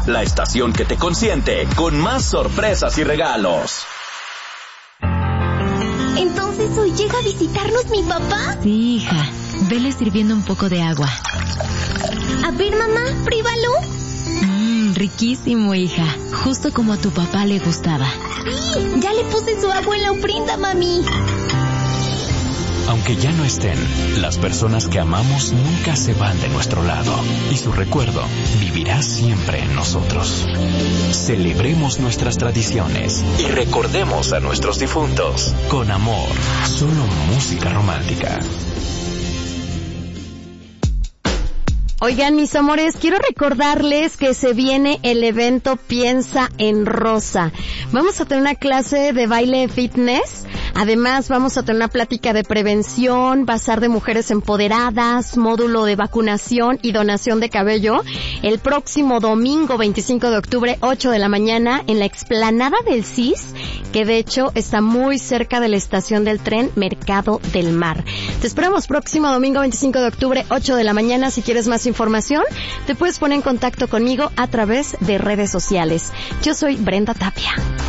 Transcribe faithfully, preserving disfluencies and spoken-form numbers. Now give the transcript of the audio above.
la estación que te consiente con más sorpresas y regalos. ¿Entonces hoy llega a visitarnos mi papá? Sí, hija. Vele sirviendo un poco de agua. A ver, mamá, pruébalo. Mmm, riquísimo, hija. Justo como a tu papá le gustaba. Sí, ya le puse su agua en la ofrenda, mami. Aunque ya no estén, las personas que amamos nunca se van de nuestro lado y su recuerdo vivirá siempre en nosotros. Celebremos nuestras tradiciones y recordemos a nuestros difuntos con amor. Solo música romántica. Oigan, mis amores, quiero recordarles que se viene el evento Piensa en Rosa. Vamos a tener una clase de baile fitness. Además, vamos a tener una plática de prevención, bazar de mujeres empoderadas, módulo de vacunación y donación de cabello. El próximo domingo, veinticinco de octubre, ocho de la mañana, en la explanada del C I S, que de hecho está muy cerca de la estación del tren Mercado del Mar. Te esperamos próximo domingo, veinticinco de octubre, ocho de la mañana. Si quieres más información, te puedes poner en contacto conmigo a través de redes sociales. Yo soy Brenda Tapia.